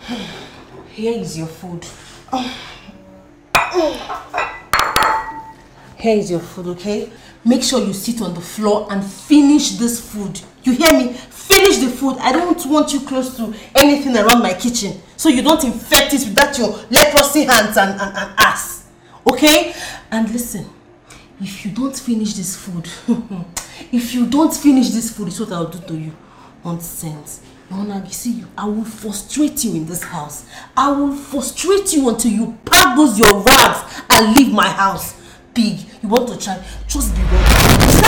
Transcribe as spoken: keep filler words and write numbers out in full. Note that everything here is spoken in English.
Here is your food. Here is your food, okay? Make sure you sit on the floor and finish this food. You hear me? Finish the food. I don't want you close to anything around my kitchen, so you don't infect it with that your leprosy hands and, and, and ass. Okay? And listen, if you don't finish this food, if you don't finish this food, it's what I'll do to you. Nonsense. You see, you, I will frustrate you in this house. I will frustrate you until you pack those your rags and leave my house. Pig, you want to try? Just be ready.